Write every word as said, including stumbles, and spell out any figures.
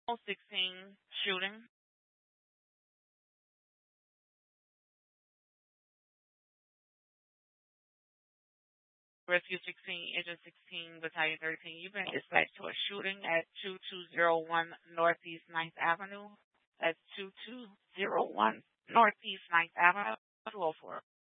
sixteen shooting. Rescue sixteen, Agent sixteen, Battalion thirteen. You've been dispatched to a shooting at two two zero one Northeast ninth Avenue. That's two two zero one Northeast ninth Avenue. two oh four.